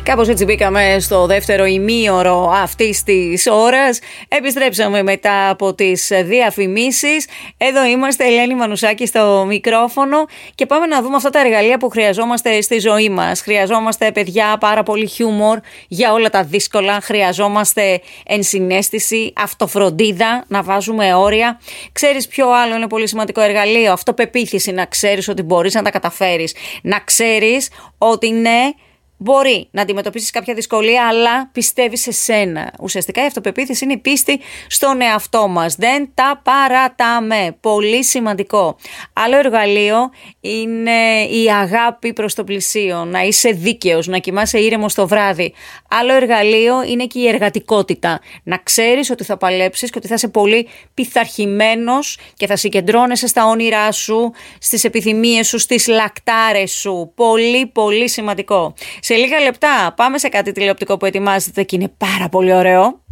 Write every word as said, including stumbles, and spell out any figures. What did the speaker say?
Κάπως έτσι μπήκαμε στο δεύτερο ημίωρο αυτής της ώρας. Επιστρέψαμε μετά από τις διαφημίσεις. Εδώ είμαστε, Ελένη Μανουσάκη στο μικρόφωνο και πάμε να δούμε αυτά τα εργαλεία που χρειαζόμαστε στη ζωή μας. Χρειαζόμαστε, παιδιά, πάρα πολύ χιούμορ για όλα τα δύσκολα. Χρειαζόμαστε ενσυναίσθηση, αυτοφροντίδα, να βάζουμε όρια. Ξέρεις ποιο άλλο είναι πολύ σημαντικό εργαλείο? Αυτοπεποίθηση, να ξέρεις ότι μπορείς να τα καταφέρεις. Να ξέρεις ότι ναι, μπορεί να αντιμετωπίσεις κάποια δυσκολία, αλλά πιστεύεις σε σένα. Ουσιαστικά η αυτοπεποίθηση είναι η πίστη στον εαυτό μας. Δεν τα παρατάμε. Πολύ σημαντικό. Άλλο εργαλείο είναι η αγάπη προς το πλησίον. Να είσαι δίκαιος, να κοιμάσαι ήρεμος το βράδυ. Άλλο εργαλείο είναι και η εργατικότητα. Να ξέρεις ότι θα παλέψεις και ότι θα είσαι πολύ πειθαρχημένος και θα συγκεντρώνεσαι στα όνειρά σου, στις επιθυμίες σου, στις λακτάρες σου. Πολύ πολύ σημαντικό. Σε λίγα λεπτά πάμε σε κάτι τηλεοπτικό που ετοιμάζεται και είναι πάρα πολύ ωραίο.